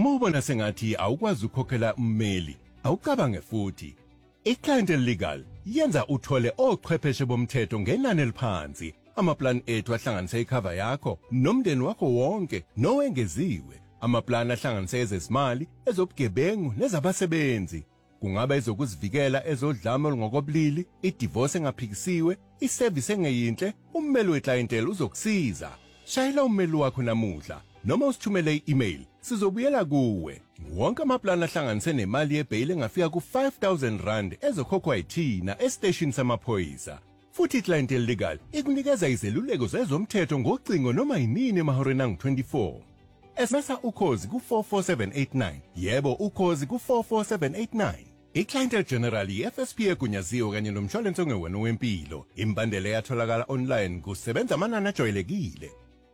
Uma ubona sengathi awukwazi ukukhokhela ummeli, awucabange futhi. iClientele Legal yenza uthole ochwepheshe bomthetho ngenani eliphansi. Amaplan ethu ahlanganisa icover yakho nomndeni wakho wonke nowengeziwe. Amaplan ahlanganisa ezezimali, ezobugebengu nezabasebenzi. Kungaba ezokuzivikela ezodlame olungokobulili, idivorce engaphikisiwe, iservice engeyinhle, ummeli weClientele uzokusiza. Shayela ummeli wakho namuhla noma usithumele i-email, sizobuyela kuwe. Wonke amaplan ahlanganise nemali yebail engafika ku R5,000 ezokhokhwa yithina estation samaphoyisa. Futhi iClientele Legal ikunikeza izeluleko zezomthetho ngocingo noma yinini emahoreni angu-24. Esmesa ukhozi ku44789. Yebo, ukhozi ku44789. iClientele General i-FSP egunyaziwe kanye nomshwalense ongewona wempilo. Imbandela yatholakala online kusebenza amanani ajwayelekile.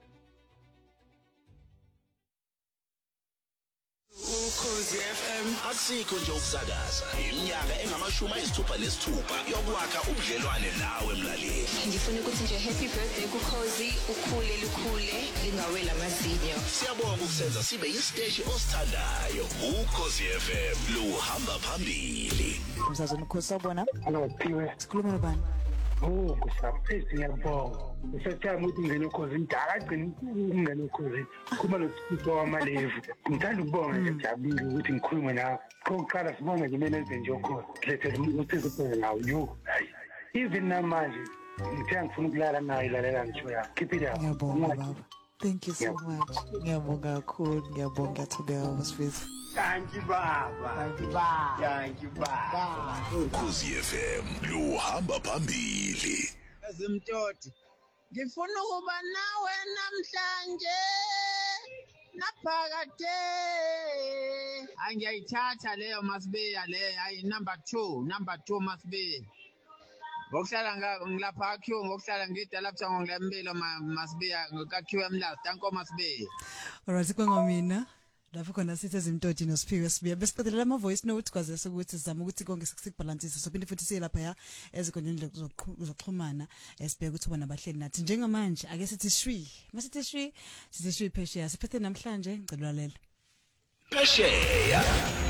Ukhozi FM asikho nje ukusakaza. Iminyaka engama-66 yokwakha ubudlelwane nawe mlaleli. Ngifuna ukuthi nje happy birthday kuKhozi, ukhule lukhule lingawela amazinyo. Siyabonga ukusenza sibe isiteshi osithandayo. Ukhozi FM luhamba phambili. Umsazweni Ukhozi sawubona. Alothiwe. Sikhuluma nobani? Oh, kusaphi ngiyabonga. Usethanga ukuthi ngene ukhozi indala agcina ungene ukhozi. Kuma loSipho wamalevu. Ngithanda ukubonga ngejabule ukuthi ngikhulume nawe. Kokuqala sibonga nje mina enze nje ukhozi. Lethe ukuthi kuphela nawe yo. Even namanje ngithanga ngifuna ukulala naye lalela ngisho ya. Keep it up. Ngiyabonga baba. Thank you so much. Ngiyabonga kakhulu, ngiyabonga today wasifisa. Thank you baba. Thank you baba. Thank you baba. Ukhozi FM luhamba phambili. Azimtoti. Ngifuna ukuba nawe namhlanje. Naphakade. Angiyayithatha leyo masibeya le ayi number 2 masibeya. Ngokuhlala ngilapha Q ngokuhlala ngidala lapha ngilambilo masibeya ngakhiwe emlazi tanko masibeya. Alright kwangomina. Lapho khona sithi ezimtoti noSiphiwe sibuya besiqedelela ama voice note kwaze sokuthi sizama ukuthi konke sikubalansise sophinde futhi siye lapha ya ezikondeni zokuxhumana esibheka ukuthi bona abahleli nathi njengamanje ake sithi shwi masithi shwi sithi shwi phesheya siphethe namhlanje ngicela ulalela Phesheya.